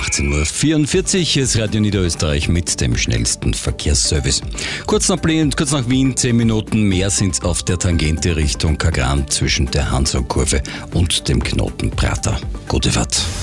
18:44 Uhr. Hier ist Radio Niederösterreich mit dem schnellsten Verkehrsservice. Kurz nach Wien, 10 Minuten mehr sind's auf der Tangente Richtung Kagran zwischen der Hansa-Kurve und dem Knoten Prater. Gute Fahrt.